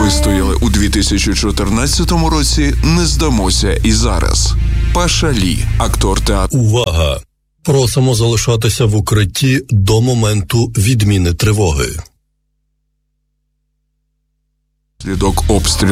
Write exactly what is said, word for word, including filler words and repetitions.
Вистояли у дві тисячі чотирнадцятому році, не здамося і зараз. Паша Лі, актор театру. Увага! Просимо залишатися в укритті до моменту відміни тривоги. Слідок обстрілу